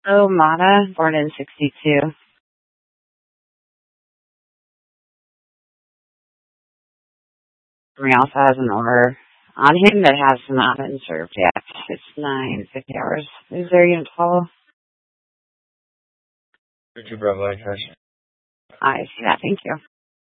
Oh, Mata, born in 62. He also has an order on him that has not been served yet. It's 9:50 hours. Is there unit 12? Richard Bravo, I see that. Thank you.